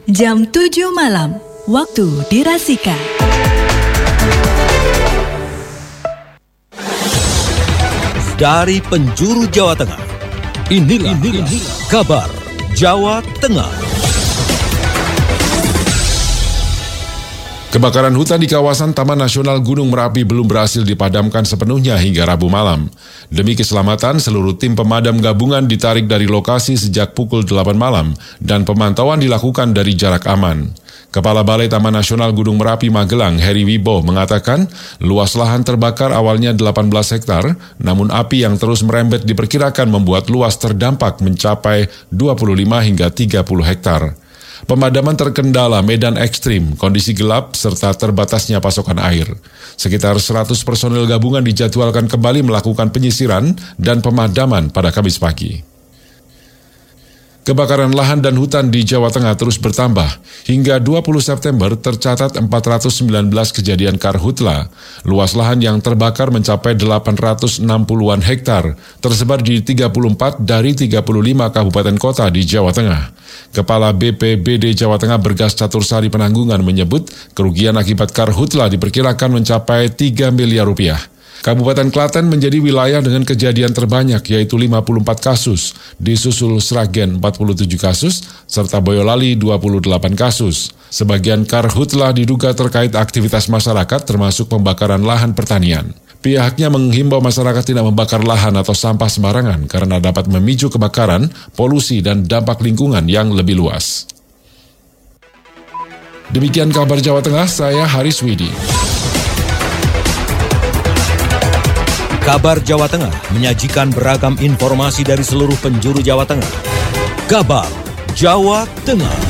jam 7 malam, waktu dirasika. Dari penjuru Jawa Tengah, inilah kabar Jawa Tengah. Kebakaran hutan di kawasan Taman Nasional Gunung Merapi belum berhasil dipadamkan sepenuhnya hingga Rabu malam. Demi keselamatan, seluruh tim pemadam gabungan ditarik dari lokasi sejak pukul 8 malam dan pemantauan dilakukan dari jarak aman. Kepala Balai Taman Nasional Gunung Merapi Magelang, Heri Wibo, mengatakan luas lahan terbakar awalnya 18 hektar, namun api yang terus merembet diperkirakan membuat luas terdampak mencapai 25 hingga 30 hektar. Pemadaman terkendala medan ekstrim, kondisi gelap, serta terbatasnya pasokan air. Sekitar 100 personel gabungan dijadwalkan kembali melakukan penyisiran dan pemadaman pada Kamis pagi. Kebakaran lahan dan hutan di Jawa Tengah terus bertambah. Hingga 20 September tercatat 419 kejadian karhutla. Luas lahan yang terbakar mencapai 860-an hektar, tersebar di 34 dari 35 kabupaten kota di Jawa Tengah. Kepala BPBD Jawa Tengah Bergas Catursari Penanggungan menyebut kerugian akibat karhutla diperkirakan mencapai 3 miliar rupiah. Kabupaten Klaten menjadi wilayah dengan kejadian terbanyak, yaitu 54 kasus, disusul Sragen 47 kasus, serta Boyolali 28 kasus. Sebagian karhutla diduga terkait aktivitas masyarakat termasuk pembakaran lahan pertanian. Pihaknya menghimbau masyarakat tidak membakar lahan atau sampah sembarangan karena dapat memicu kebakaran, polusi, dan dampak lingkungan yang lebih luas. Demikian kabar Jawa Tengah, saya Haris Widi. Kabar Jawa Tengah menyajikan beragam informasi dari seluruh penjuru Jawa Tengah. Kabar Jawa Tengah.